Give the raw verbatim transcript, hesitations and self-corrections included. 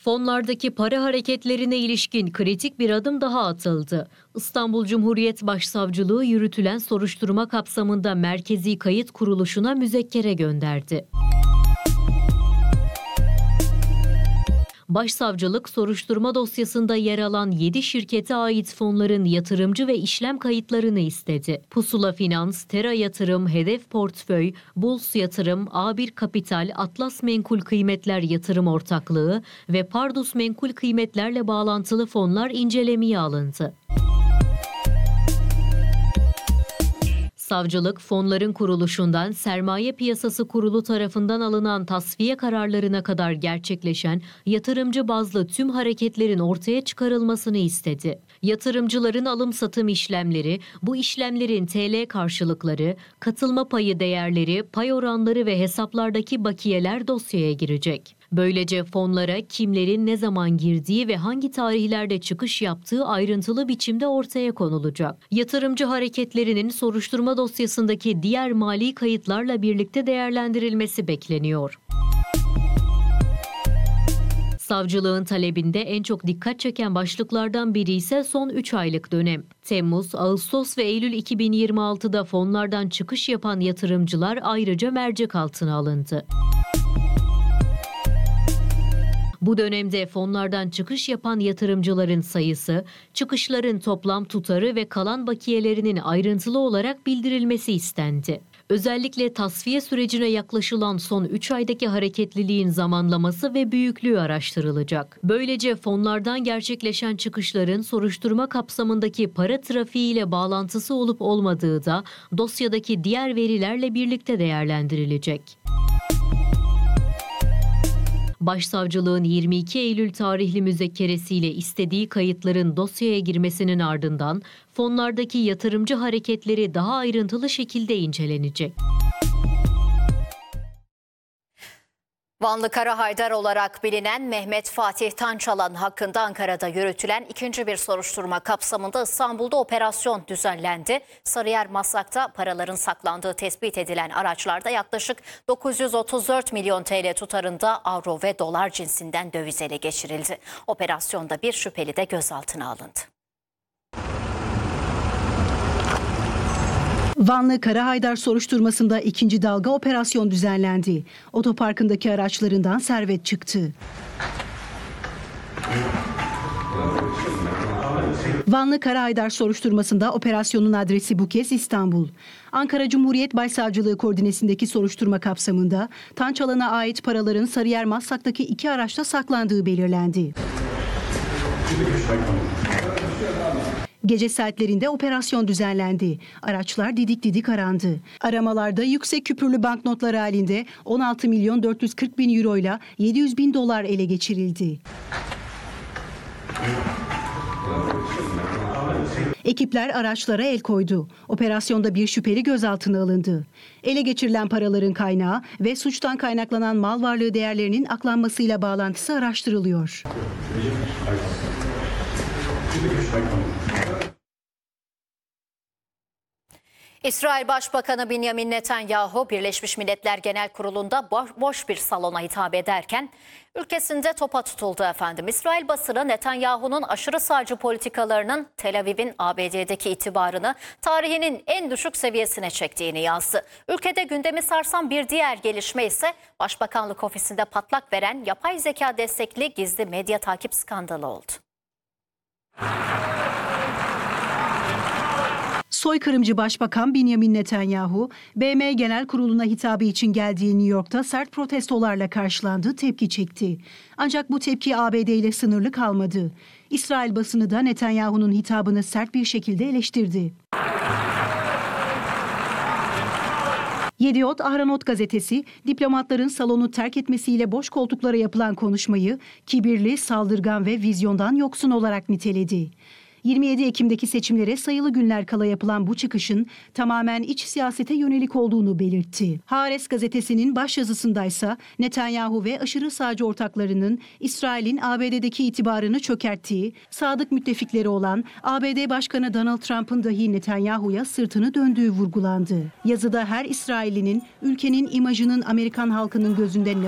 Fonlardaki para hareketlerine ilişkin kritik bir adım daha atıldı. İstanbul Cumhuriyet Başsavcılığı yürütülen soruşturma kapsamında Merkezi Kayıt Kuruluşu'na müzekkere gönderdi. Başsavcılık, soruşturma dosyasında yer alan yedi şirkete ait fonların yatırımcı ve işlem kayıtlarını istedi. Pusula Finans, Tera Yatırım, Hedef Portföy, Buls Yatırım, A bir Kapital, Atlas Menkul Kıymetler Yatırım Ortaklığı ve Pardus Menkul Kıymetlerle bağlantılı fonlar incelemeye alındı. Savcılık, fonların kuruluşundan Sermaye Piyasası Kurulu tarafından alınan tasfiye kararlarına kadar gerçekleşen yatırımcı bazlı tüm hareketlerin ortaya çıkarılmasını istedi. Yatırımcıların alım-satım işlemleri, bu işlemlerin T L karşılıkları, katılma payı değerleri, pay oranları ve hesaplardaki bakiyeler dosyaya girecek. Böylece fonlara kimlerin ne zaman girdiği ve hangi tarihlerde çıkış yaptığı ayrıntılı biçimde ortaya konulacak. Yatırımcı hareketlerinin soruşturma dosyasındaki diğer mali kayıtlarla birlikte değerlendirilmesi bekleniyor. Savcılığın talebinde en çok dikkat çeken başlıklardan biri ise son üç aylık dönem. Temmuz, Ağustos ve Eylül iki bin yirmi altıda fonlardan çıkış yapan yatırımcılar ayrıca mercek altına alındı. Bu dönemde fonlardan çıkış yapan yatırımcıların sayısı, çıkışların toplam tutarı ve kalan bakiyelerinin ayrıntılı olarak bildirilmesi istendi. Özellikle tasfiye sürecine yaklaşılan son üç aydaki hareketliliğin zamanlaması ve büyüklüğü araştırılacak. Böylece fonlardan gerçekleşen çıkışların soruşturma kapsamındaki para trafiği ile bağlantısı olup olmadığı da dosyadaki diğer verilerle birlikte değerlendirilecek. Başsavcılığın yirmi iki Eylül tarihli müzekkeresiyle istediği kayıtların dosyaya girmesinin ardından fonlardaki yatırımcı hareketleri daha ayrıntılı şekilde incelenecek. Vanlı Kara Haydar olarak bilinen Mehmet Fatih Tançalan hakkında Ankara'da yürütülen ikinci bir soruşturma kapsamında İstanbul'da operasyon düzenlendi. Sarıyer Maslak'ta paraların saklandığı tespit edilen araçlarda yaklaşık dokuz yüz otuz dört milyon T L tutarında avro ve dolar cinsinden döviz ele geçirildi. Operasyonda bir şüpheli de gözaltına alındı. Vanlı Kara Haydar soruşturmasında ikinci dalga operasyon düzenlendi. Otoparkındaki araçlarından servet çıktı. Vanlı Kara Haydar soruşturmasında operasyonun adresi bu kez İstanbul. Ankara Cumhuriyet Başsavcılığı koordinesindeki soruşturma kapsamında Tançalan'a ait paraların Sarıyer Maslak'taki iki araçta saklandığı belirlendi. Gece saatlerinde operasyon düzenlendi. Araçlar didik didik arandı. Aramalarda yüksek küpürlü banknotlar halinde on altı milyon dört yüz kırk bin euro ile yedi yüz bin dolar ele geçirildi. Ekipler araçlara el koydu. Operasyonda bir şüpheli gözaltına alındı. Ele geçirilen paraların kaynağı ve suçtan kaynaklanan mal varlığı değerlerinin aklanmasıyla bağlantısı araştırılıyor. İsrail Başbakanı Benjamin Netanyahu, Birleşmiş Milletler Genel Kurulu'nda boş, boş bir salona hitap ederken ülkesinde topa tutuldu efendim. İsrail basını Netanyahu'nun aşırı sağcı politikalarının Tel Aviv'in A B D'deki itibarını tarihinin en düşük seviyesine çektiğini yazdı. Ülkede gündemi sarsan bir diğer gelişme ise Başbakanlık ofisinde patlak veren yapay zeka destekli gizli medya takip skandalı oldu. Soykırımcı Başbakan Benjamin Netanyahu, B M Genel Kurulu'na hitabı için geldiği New York'ta sert protestolarla karşılandı, tepki çekti. Ancak bu tepki A B D ile sınırlı kalmadı. İsrail basını da Netanyahu'nun hitabını sert bir şekilde eleştirdi. Yediot Ahronot gazetesi, diplomatların salonu terk etmesiyle boş koltuklara yapılan konuşmayı kibirli, saldırgan ve vizyondan yoksun olarak niteledi. yirmi yedi Ekim'deki seçimlere sayılı günler kala yapılan bu çıkışın tamamen iç siyasete yönelik olduğunu belirtti. Haaretz gazetesinin başyazısındaysa Netanyahu ve aşırı sağcı ortaklarının İsrail'in A B D'deki itibarını çökerttiği, sadık müttefikleri olan A B D Başkanı Donald Trump'ın dahi Netanyahu'ya sırtını döndüğü vurgulandı. Yazıda her İsraillinin ülkenin imajının Amerikan halkının gözünde